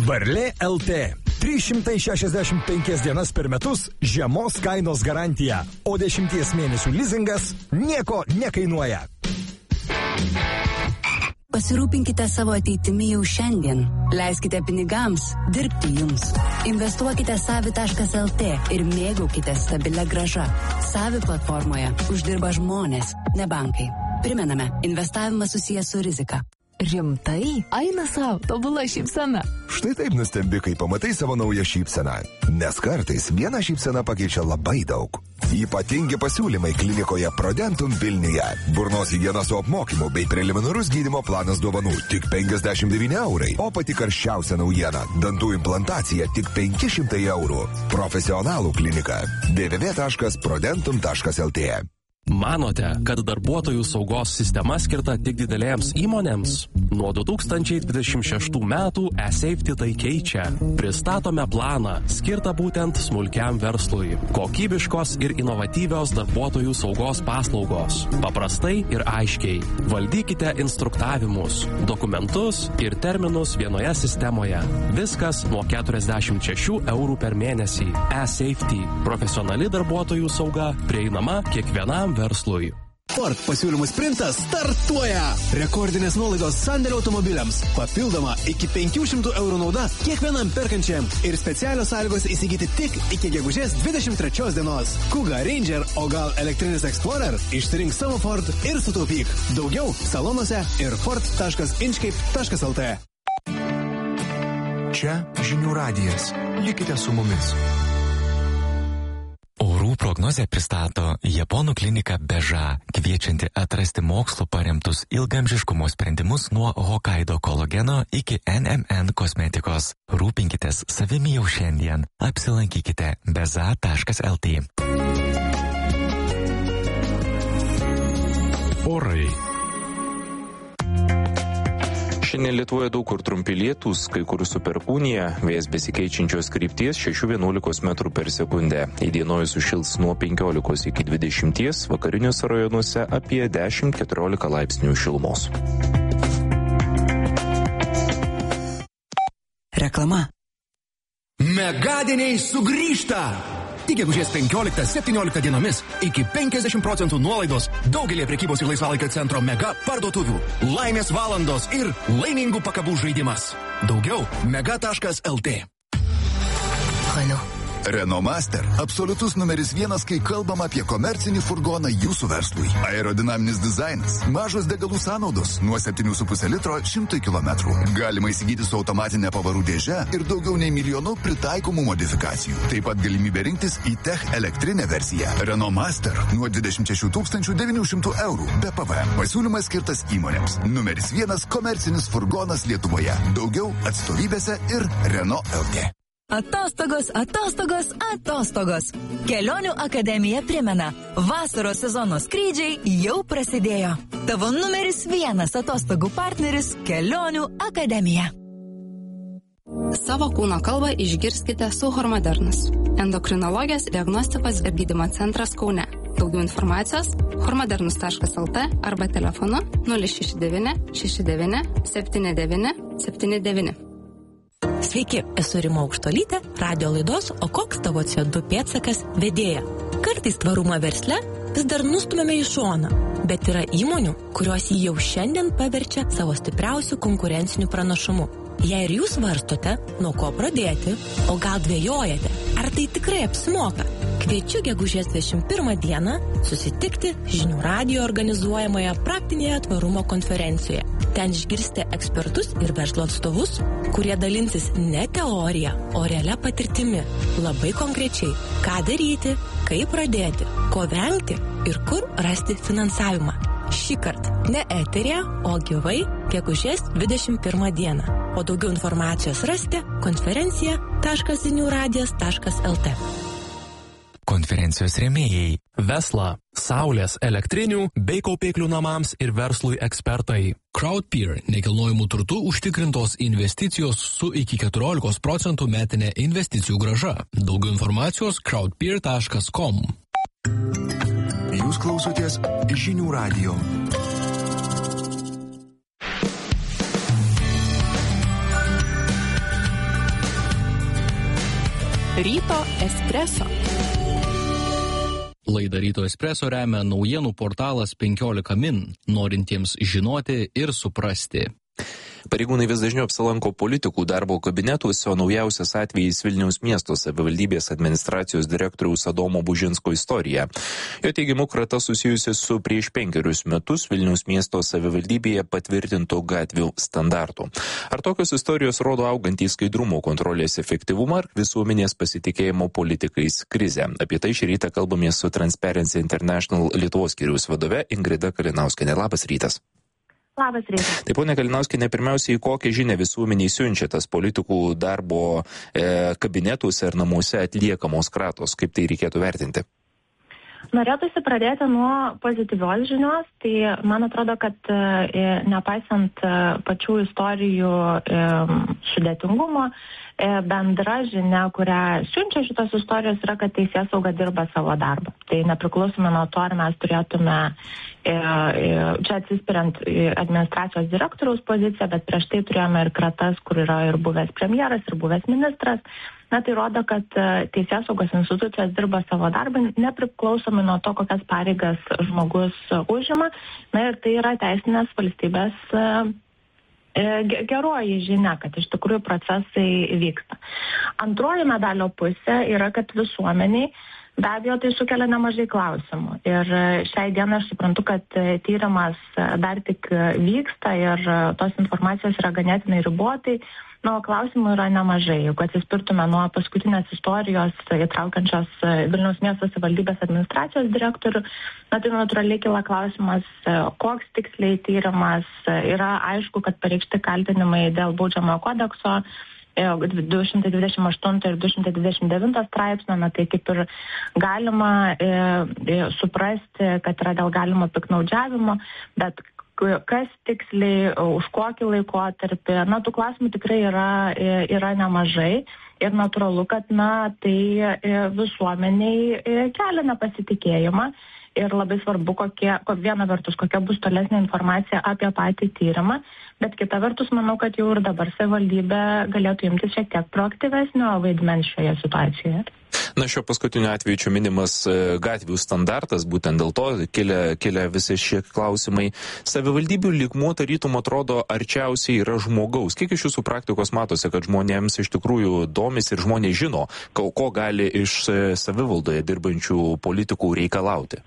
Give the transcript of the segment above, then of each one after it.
Varlė LT. 365 dienas per metus žemos kainos garantija, o 10 mėnesių lizingas nieko nekainuoja. Pasirūpinkite savo ateitimi jau šiandien. Leiskite pinigams dirbti jums. Investuokite savi.lt ir mėgaukite stabilią grąžą. Savi platformoje uždirba žmonės, ne bankai. Primename, investavimas susijęs su rizika. Rimtai? Eina savo, tobula šypsena. Štai taip nustembi, kai pamatai savo naują šypseną. Nes kartais viena šypsena pakeičia labai daug. Ypatingi pasiūlymai klinikoje Prodentum Vilniuje. Burnos higiena su apmokymu bei preliminarus gydymo planas dovanų tik 59 eurai. O pati karščiausia naujiena – dantų implantacija tik 500 eurų. Profesionalų klinika. www.prodentum.lt. Manote, kad darbuotojų saugos sistema skirta tik didelėms įmonėms? Nuo 2026 metų eSafety tai keičia. Pristatome planą, skirtą būtent smulkiam verslui. Kokybiškos ir inovatyvios darbuotojų saugos paslaugos. Paprastai ir aiškiai. Valdykite instruktavimus, dokumentus ir terminus vienoje sistemoje. Viskas nuo 46 eurų per mėnesį. eSafety. Profesionali darbuotojų sauga prieinama kiekvienam verslui. Ford pasiūlymų sprintas startuoja! Rekordinės nuolaidos sandėlio automobiliams. Papildoma iki 500 eurų nauda kiekvienam perkančiam. Ir specialios sąlygos įsigyti tik iki gegužės 23 dienos. Kuga, Ranger, o gal elektrinis Explorer? Išsirink savo Ford ir sutaupyk. Daugiau salonuose ir ford.inchcape.lt. Čia Žinių radijas. Likite su mumis. Orų prognozę pristato Japonų klinika Beža, kviečianti atrasti mokslo paremtus ilgamžiškumo sprendimus nuo Hokkaido kolageno iki NMN kosmetikos. Rūpinkitės savimi jau šiandien. Apsilankykite beza.lt. Orai. Šiandien Lietuvoje daug kur trumpi lietūs, kai kur su perkūnija, vėjas besikeičiančios krypties 6-11 metrų per sekundę. Įdienojus sušils nuo 15 iki 20, vakariniuose rajonuose apie 10-14 laipsnių šilumos. Reklama. Megadieniai sugrįžta! Tik gegužės 15-17 dienomis iki 50% nuolaidos daugelį prekybos ir laisvalaikio centro mega parduotuvių. Laimės valandos ir laimingų pakabų žaidimas. Daugiau mega.lt. Renault Master – absoliutus numeris 1, kai kalbam apie komercinį furgoną jūsų verslui. Aerodinaminis dizainas, mažos degalų sąnaudos, nuo 7,5 litro 100 km. Galima įsigyti su automatinė pavarų dėže ir daugiau nei 1 000 000 pritaikomų modifikacijų. Taip pat galimybė rinktis e-Tech elektrinę versiją. Renault Master nuo 26 900 eurų be PVM. Pasiūlymas skirtas įmonėms. Numeris 1 komercinis furgonas Lietuvoje. Daugiau atstovybėse ir Renault LT. Atostogos, atostogos, atostogos. Kelionių akademija primena, vasaros sezono skrydžiai jau prasidėjo. Tavo numeris 1 atostogų partneris – Kelionių akademija. Savo kūno kalbą išgirskite su Hormodernus. Endokrinologijos diagnostikos ir gydymo centras Kaune. Daugiau informacijos hormodernus.lt arba telefonu 069 69 79 79. Sveiki, esu Rima Aukštolytė, radio laidos O koks tavo CO2 pėdsakas vedėja. Kartais tvarumą versle vis dar nustumėme į šoną, bet yra įmonių, kurios jį jau šiandien paverčia savo stipriausių konkurencinių pranašumų. Jei ir jūs svarstote, nuo ko pradėti, o gal dvejojate, ar tai tikrai apsimoka, kviečiu gegužės 21 dieną susitikti Žinių radijo organizuojamoje praktinėje tvarumo konferencijoje. Ten išgirsite ekspertus ir verslo atstovus, kurie dalinsis ne teorija, o realia patirtimi. Labai konkrečiai, ką daryti, kaip pradėti, ko vengti ir kur rasti finansavimą. Šįkart ne eterija, o gyvai gegužės 21 dieną. O daugiau informacijos rasite konferencija.žiniųradijas.lt. Konferencijos rėmėjai Vesla, saulės, elektrinių bei kaupiklių namams ir verslui ekspertai. Crowdpeer – nekilnojamų turtų užtikrintos investicijos su iki 14% metinė investicijų grąža. Daugiau informacijos crowdpeer.com. Jūs klausotės Žinių radijo. Ryto espreso. Laidą Ryto espreso remia naujienų portalas 15 min, norintiems žinoti ir suprasti. Pareigūnai vis dažniau apsilanko politikų darbo kabinetuose, o naujausias atvejis Vilniaus miesto savivaldybės administracijos direktoriaus Adomo Bužinsko istorija. Jo teigimu, krata susijusi su prieš 5 metus Vilniaus miesto savivaldybėje patvirtintų gatvių standartų. Ar tokios istorijos rodo augantį skaidrumo kontrolės efektyvumą ar visuomenės pasitikėjimo politikais krizę? Apie tai šį rytą kalbamės su Transparency International Lietuvos skyriaus vadove Ingrida Kalinauskienė. Labas rytas. Labas rytas. Taip, ponia Kalinauskienė, pirmiausiai, kokią žinią visuomeniai siunčia tas politikų darbo kabinetuose ir namuose atliekamos kratos? Kaip tai reikėtų vertinti? Norėtųsi pradėti nuo pozityvios žinios. Tai man atrodo, kad nepaisant pačių istorijų sudėtingumo, bendra žinia, kurią siunčia šitos istorijos, yra, kad teisėsauga dirba savo darbą. Tai nepriklausomai nuo to, ar mes turėtume čia atsispiriant administracijos direktoriaus poziciją, bet prieš tai turėjome ir kratas, kur yra ir buvęs premjeras, ir buvęs ministras. Na, tai rodo, kad teisėsaugos institucijos dirba savo darbą, nepriklausomai nuo to, kokias pareigas žmogus užima. Na, ir tai yra teisinės valstybės geroji žinia, kad iš tikrųjų procesai vyksta. Antroji medalio pusė yra, kad visuomeniai be abejo tai sukelia nemažai klausimų. Ir šiai dienai aš suprantu, kad tyrimas dar tik vyksta ir tos informacijos yra ganėtinai ribotai. Na, klausimų yra nemažai. Jeigu atsispirtume nuo paskutinės istorijos įtraukiančios Vilniaus miesto savivaldybės administracijos direktorių, na, tai natūraliai kyla klausimas, koks tiksliai tyrimas. Yra aišku, kad pareikšti kaltinimai dėl baudžiamojo kodekso 228 ir 229 straipsnio, na, tai kaip ir galima suprasti, kad yra dėl galimo piktnaudžiavimo, bet kas tiksliai, už kokį laikotarpį, na, tų klausimų tikrai yra nemažai ir natūralu, kad, na, tai visuomeniai kelia nepasitikėjimą ir labai svarbu, viena vertus, kokia bus tolesnė informacija apie patį tyrimą, bet kita vertus, manau, kad jau ir dabar savivaldybė galėtų imtis šiek tiek proaktyvesnio vaidmens šioje situacijoje. Na, šio paskutinio atveju čia minimas gatvių standartas, būtent dėl to kelia visi šie klausimai. Savivaldybių lygmuo tarytum atrodo arčiausiai yra žmogaus. Kiek iš jūsų praktikos matosi, kad žmonėms iš tikrųjų domisi ir žmonės žino, ko gali iš savivaldoje dirbančių politikų reikalauti?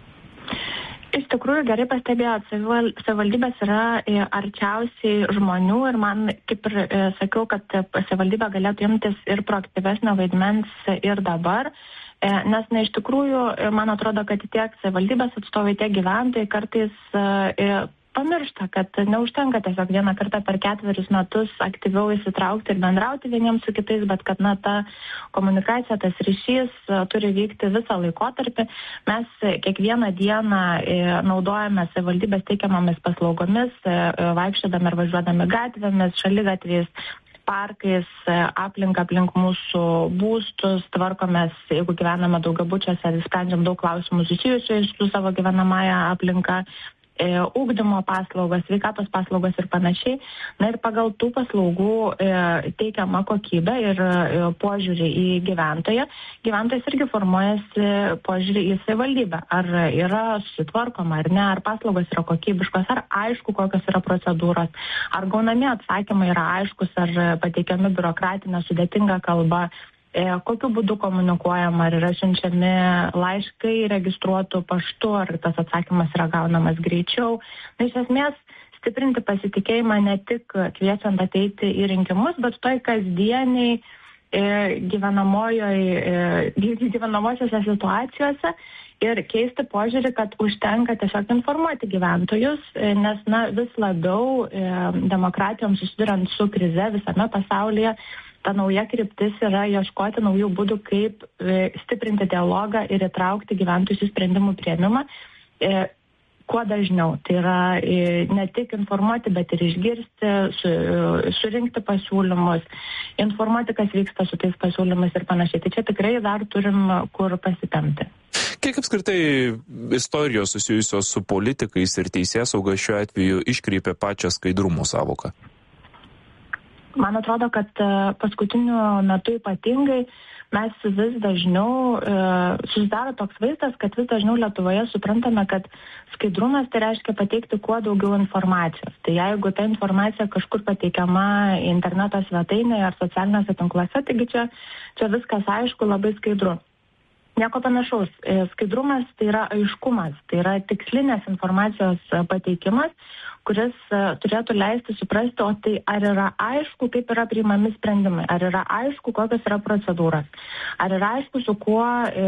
Iš tikrųjų, gerai pastebėjot, savivaldybės yra arčiausiai žmonių ir man, kaip ir sakiau, kad savivaldybė galėtų imtis ir proaktyvesnio vaidmens ir dabar, nes, na, iš tikrųjų, man atrodo, kad tiek savivaldybės atstovai, tiek gyventojai kartais pamiršta, kad neužtenka tiesiog vieną kartą per 4 metus aktyviau įsitraukti ir bendrauti vieniems su kitais, bet kad, na, ta komunikacija, tas ryšys turi vykti visą laikotarpį. Mes kiekvieną dieną naudojame savivaldybės teikiamomis paslaugomis, vaikščiodami ir važiuodami gatvėmis, šaligatviais, parkais, aplink mūsų būstus, tvarkomės, jeigu gyvename daugiabučiuose, sprendžiam daug klausimų susijusių su savo gyvenamąją aplinką, ugdymo paslaugas, sveikatos paslaugas ir panašiai. Na ir pagal tų paslaugų teikiamą kokybę ir požiūrį į gyventoją, gyventojas irgi formuojasi požiūrį į savivaldybę. Ar yra susitvarkoma ar ne, ar paslaugos yra kokybiškos, ar aišku, kokios yra procedūros, ar gaunami atsakymai yra aiškus, ar pateikiami biurokratinė sudėtinga kalba, kokiu būdu komunikuojama, ar yra siunčiami laiškai registruotų paštu, ar tas atsakymas yra gaunamas greičiau. Na, iš esmės, stiprinti pasitikėjimą ne tik kviečiant ateiti į rinkimus, bet toj kasdieniai gyvenamosiose situacijose ir keisti požiūrį, kad užtenka tiesiog informuoti gyventojus, nes, na, vis labiau demokratijoms susiduriant su krize visame pasaulyje, ta nauja kryptis yra ieškoti naujų būdų, kaip stiprinti dialogą ir įtraukti gyventojus į sprendimų priėmimą kuo dažniau. Tai yra ne tik informuoti, bet ir išgirsti, surinkti pasiūlymus, informuoti, kas vyksta su tais pasiūlymais ir panašiai. Tai čia tikrai dar turim kur pasitempti. Kiek apskritai istorijos susijusios su politikais ir teisėsauga šiuo atveju iškreipia pačią skaidrumo savoką? Man atrodo, kad paskutiniu metu ypatingai mes vis dažniau susidaro toks vaizdas, kad vis dažniau Lietuvoje suprantame, kad skaidrumas tai reiškia pateikti kuo daugiau informacijos. Tai jeigu ta informacija kažkur pateikiama interneto svetainėje ar socialiniuose tinkluose, taigi čia viskas aišku, labai skaidru. Nieko panašaus. Skaidrumas tai yra aiškumas, tai yra tikslinės informacijos pateikimas, kuris turėtų leisti suprasti, o tai ar yra aišku, kaip yra priimami sprendimai, ar yra aišku, kokios yra procedūros, ar yra aišku, su kuo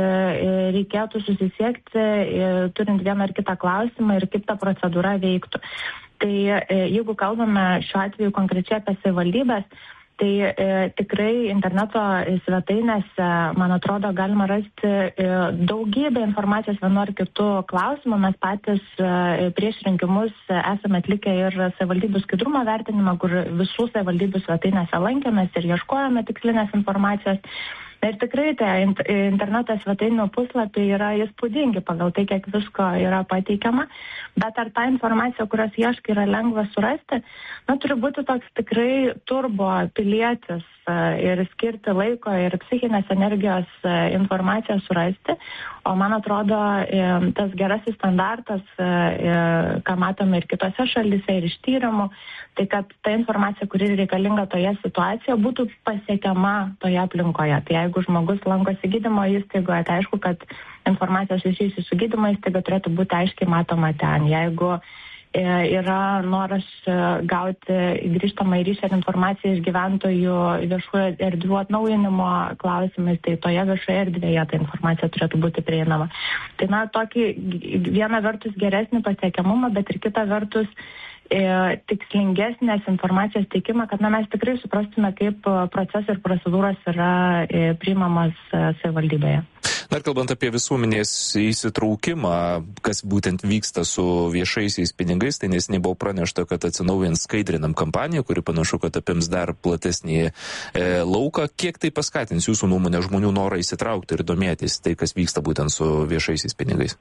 reikėtų susisiekti, turint vieną ar kitą klausimą ir kaip ta procedūra veiktų. Tai jeigu kalbame šiuo atveju konkrečiai apie savivaldybės, tai tikrai interneto svetainėse, man atrodo, galima rasti daugybę informacijos vienu ar kitu klausimu. Mes patys prieš rinkimus esame atlikę ir savivaldybių skaidrumo vertinimą, kur visų savivaldybių svetainėse lankėmės ir ieškojome tikslinės informacijos. Ir tikrai interneto svetainių puslapiai yra įspūdingi pagal tai, kiek visko yra pateikiama, bet ar ta informacija, kurios ieškai, yra lengva surasti, turi būti toks tikrai turbo pilietis ir skirti laiko ir psichinės energijos informaciją surasti. O man atrodo, tas gerasis standartas, ką matome ir kitose šalyse, ir iš tyrimų, tai kad ta informacija, kuri reikalinga toje situacijoje, būtų pasiekiama toje aplinkoje. Tai jeigu žmogus lankosi gydymo įstaigoje, tai aišku, kad informacija susijusi su gydymo įstaiga turėtų būti aiškiai matoma ten. Jeigu yra noras gauti grįžtamą ryšį ir informaciją iš gyventojų viešųjų erdvių atnaujinimo klausimais, tai toje viešoje erdvėje ta informacija turėtų būti prieinama. Tai tokį vieną vertus geresnį pasiekiamumą, bet ir kitą vertus tikslingesnės informacijos teikimą, kad mes tikrai suprastume, kaip procesai ir procedūros yra priimamos savivaldybėje. Dar kalbant apie visuomenės įsitraukimą, kas būtent vyksta su viešaisiais pinigais, tai neseniai buvo pranešta, kad atsinaujins Skaidrinam kampaniją, kuri panašu, kad apims dar platesnį lauką. Kiek tai paskatins jūsų nuomonę žmonių norą įsitraukti ir domėtis tai, kas vyksta būtent su viešaisiais pinigais?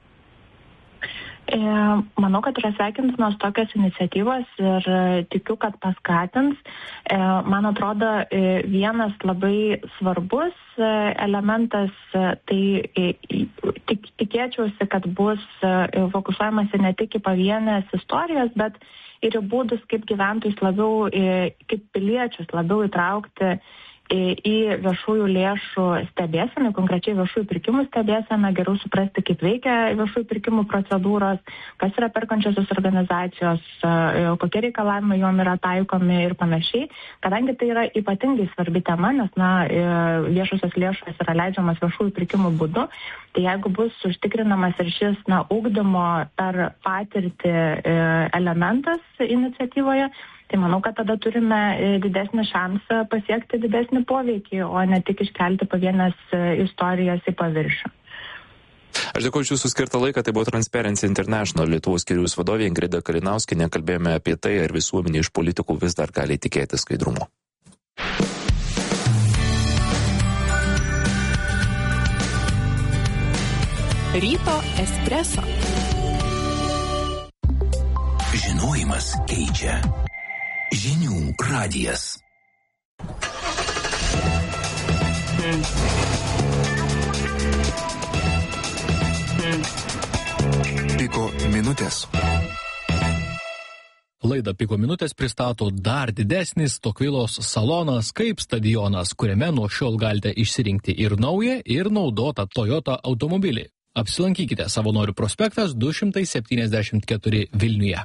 Manau, kad yra sveikintinos tokios iniciatyvos ir tikiu, kad paskatins. Man atrodo, vienas labai svarbus elementas, tai tikėčiausi, kad bus fokusuojamasi ne tik į pavienės istorijas, bet ir į būdus, kaip gyventojus labiau, kaip piliečius labiau įtraukti į viešųjų lėšų stebėseną, konkrečiai viešųjų pirkimų stebėseną, geriau suprasti, kaip veikia viešųjų pirkimų procedūros, kas yra perkančiosios organizacijos, kokie reikalavimai jom yra taikomi ir panašiai. Kadangi tai yra ypatingai svarbi tema, nes viešosios lėšos yra leidžiamas viešųjų pirkimų būdu, tai jeigu bus užtikrinamas ir šis ugdymo per patirtį elementas iniciatyvoje, tai manau, kad tada turime didesnį šansą pasiekti didesnį poveikį, o ne tik iškelti pavienės istorijas į paviršių. Aš dėkuoju už jūsų skirtą laiką, tai buvo Transparency International Lietuvos skyriaus vadovė Ingrida Kalinauskienė. Kalbėjome apie tai, ar visuomenė iš politikų vis dar gali tikėti skaidrumo. Ryto espreso. Žinojimas keičia. Žinių radijas. Piko minutės. Laidą Piko minutės pristato dar didesnis Tokvilos salonas kaip stadionas, kuriame nuo šiol galite išsirinkti ir naują, ir naudotą Toyota automobilį. Apsilankykite Savanorių prospektas 274 Vilniuje.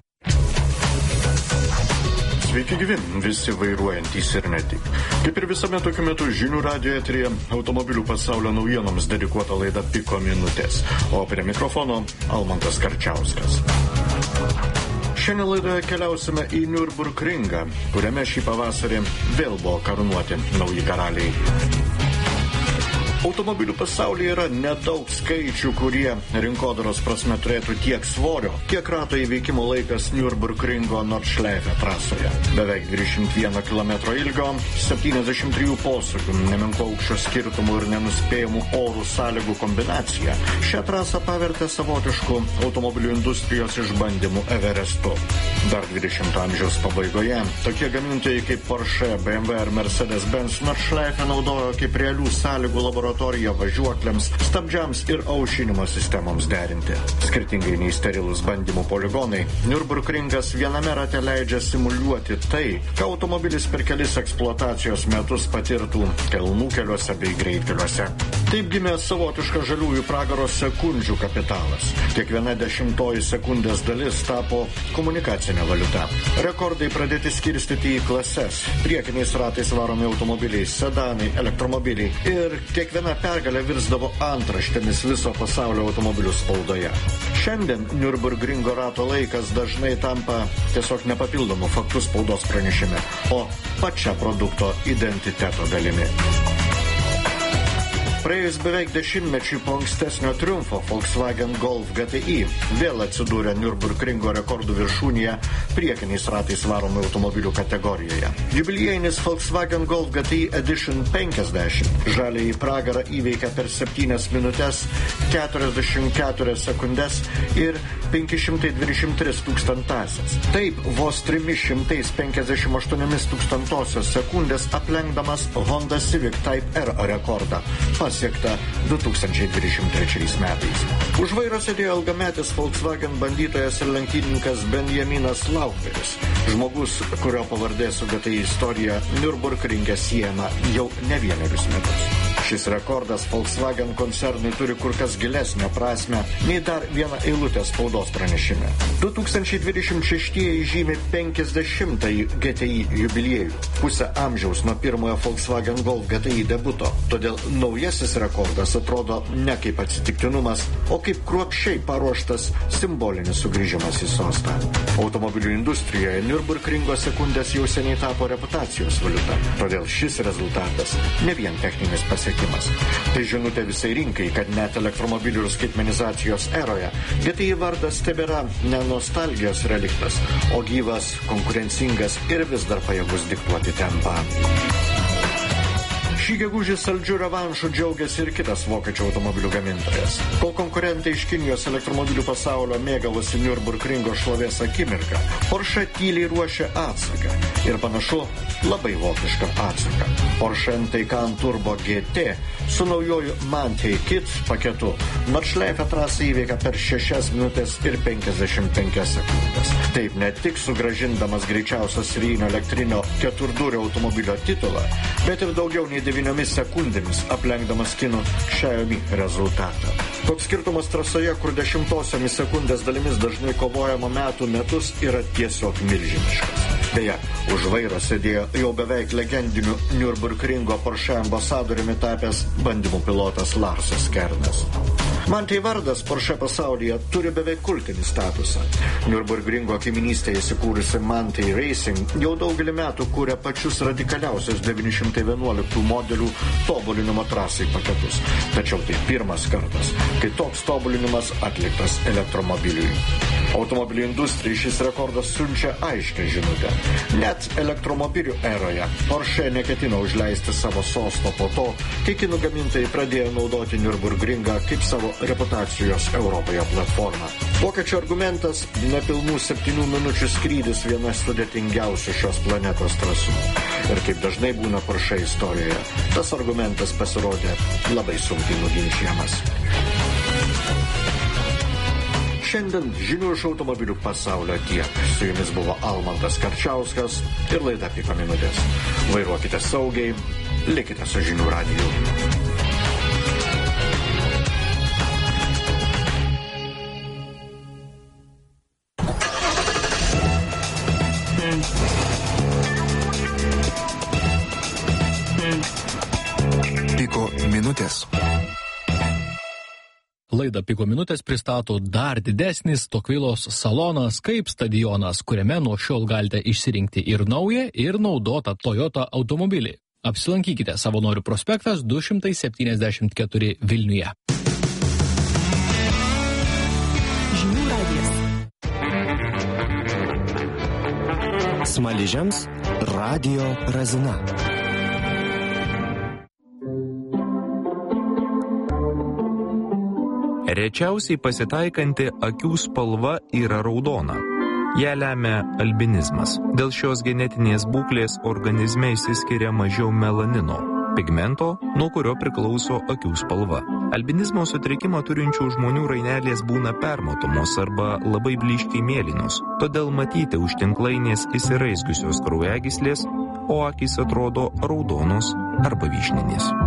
Sveiki gyvi, visi vairuojantys ir ne tik. Kaip ir visame tokiu metu žinių radijo eteryje automobilių pasaulio naujienoms dedikuota laida Piko minutės, o prie mikrofono Almantas Karčiauskas. Šiandien laidoje keliausime į Nürburgringą, kuriame šį pavasarį vėl buvo karūnuoti nauji karaliai. Automobilių pasaulyje yra nedaug skaičių, kurie rinkodaros prasme turėtų tiek svorio, kiek rato įveikimo laikas Nürburgringo Nordschleife trasoje. Beveik 21 km ilgio, 73 posūkių, nemenko aukščio skirtumų ir nenuspėjamų orų sąlygų kombinacija šią trasą pavertė savotišku automobilių industrijos išbandymų Everestu. Dar 20 amžiaus pabaigoje tokie gamintojai kaip Porsche, BMW ir Mercedes-Benz Nordschleife naudojo kaip realių sąlygų laboratoriją važiuokliams, stabdžiams ir aušinimo sistemoms derinti. Skirtingai nei sterilūs bandymų poligonai, Nürburgringas viename rate leidžia simuliuoti tai, ką automobilis per kelis eksploatacijos metus patirtų kalnų keliuose bei greitkeliuose. Taip gimė savotiškas žaliųjų pragaro sekundžių kapitalas. Kiekviena 10 sekundės dalis tapo komunikacinė valiuta. Rekordai pradėti skirstyti į klases. Priekiniais ratais varomi automobiliai, sedanai, elektromobiliai ir kiekviena pergalė virsdavo antraštėmis viso pasaulio automobilių spaudoje. Šiandien Nürburgringo rato laikas dažnai tampa tiesiog nepapildomų faktų spaudos pranešime, o pačia produkto identiteto dalimi. Praėjus beveik 10 po ankstesnio triumfo Volkswagen Golf GTI vėl atsidūrė Nürburgringo rekordų viršūnėje priekiniais ratais varomų automobilių kategorijoje. Jubiliejinis Volkswagen Golf GTI Edition 50 žaliąjį pragarą įveikė per 7 minutės, 44 sekundės ir 523 tūkstantąsias. Taip, vos 358 tūkstantosios sekundės aplenkdamas Honda Civic Type R rekordą, pasiekta 2023 metais. Už vairo sėdėjo ilgametis Volkswagen bandytojas ir lenktynininkas Benjaminas Lauferis, žmogus, kurio pavardė su GTI istorija Nürburgringe siejama jau ne vienerius metus. Šis rekordas Volkswagen koncernui turi kur kas gilesnę prasmę nei dar vieną eilutę spaudos pranešime. 2026 žymi 50-ąjį GTI jubiliejų, pusę amžiaus nuo pirmojo Volkswagen Golf GTI debuto. Todėl naujasis rekordas atrodo ne kaip atsitiktinumas, o kaip kruopščiai paruoštas simbolinis sugrįžimas į sostą. Automobilių industrijoje Nürburgringo sekundės jau seniai tapo reputacijos valiuta. Todėl šis rezultatas ne vien techninis pasiekimas. Tai žinutė visai rinkai, kad net elektromobilių ir skaitmenizacijos eroje GTI vardas tebėra ne nostalgijos reliktas, o gyvas, konkurencingas ir vis dar pajėgus diktuoti tempą. Šį gegužį saldžių revanšų džiaugiasi ir kitas vokiečių automobilių gamintojas. Kol konkurentai iš Kinijos elektromobilių pasaulio mėgavosi Nürburgringo šlovės akimirką, Porsche tyliai ruošia atsaką. Ir panašu, labai vokišką atsaką. Porsche Taycan Turbo GT su naujoju Mantai Kit paketu Nordschleife trasą įveikė per 6 minutės ir 55 sekundės. Taip ne tik sugrąžindamas greičiausio serijinio elektrinio keturdurio automobilio titulą, bet ir daugiau nei 9 sekundėmis aplenkdamas kinų Xiaomi rezultatą. Toks skirtumas trasoje, kur 10 sekundės dalimis dažnai kovojama metų metus, yra tiesiog milžiniškas. Beje, už vairo sėdėjo jau beveik legendiniu Nürburgringo Porsche ambasadoriumi tapęs bandymų pilotas Larsas Kernas. Mantai vardas Porsche pasaulyje turi beveik kultinį statusą. Nürburgringo kaiminystėje įsikūrusi Mantai Racing jau daugelį metų kūrė pačius radikaliausius 911 modelių tobulinimo trasai paketus. Tačiau tai pirmas kartas, kai toks tobulinimas atliktas elektromobiliui. Automobilių industrijai šis rekordas siunčia aiškę žinutę. Net elektromobilių eroje Porsche neketina užleisti savo sosto po to, kai kinų gamintojai pradėjo naudoti Nürburgringą kaip savo reputacijos Europoje platformą. Vokiečių argumentas – nepilnų 7 minučių skrydis viena sudėtingiausių šios planetos trasų. Ir kaip dažnai būna Porsche istorijoje, tas argumentas pasirodė labai sunkiai nuginčiamas. Šiandien žinių iš automobilių pasaulio tiek. Su jumis buvo Almantas Karčiauskas ir laida Piko minutės. Vairuokite saugiai, likite su žinių radiju. Piko minutės. Laidą Piko minutės pristato dar didesnis Tokvilos salonas kaip stadionas, kuriame nuo šiol galite išsirinkti ir naują, ir naudotą Toyota automobilį. Apsilankykite Savanorių prospektas 274 Vilniuje. Žinių radijas. Smaližiams Radio Razina. Rečiausiai pasitaikanti akių spalva yra raudona. Ją lemia albinizmas. Dėl šios genetinės būklės organizme išsiskiria mažiau melanino, pigmento, nuo kurio priklauso akių spalva. Albinizmo sutrikimą turinčių žmonių rainelės būna permatomos arba labai blyškiai mėlynos, todėl matyti už tinklainės įsiraizgiusios kraujagyslės, o akys atrodo raudonos arba vyšninės.